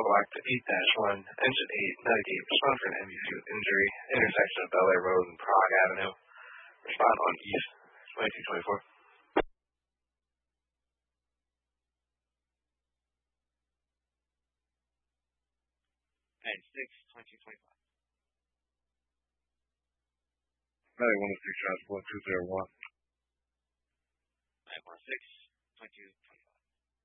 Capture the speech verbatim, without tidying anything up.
block to eight dash one, engine eight, navigate, respond for an M U injury, intersection of Bel Air Road and Prague Avenue. Respond on East, twenty-two twenty-four. And six, twenty-two twenty-five. nine one six transport two zero one. nine one six, twenty-two twenty-five.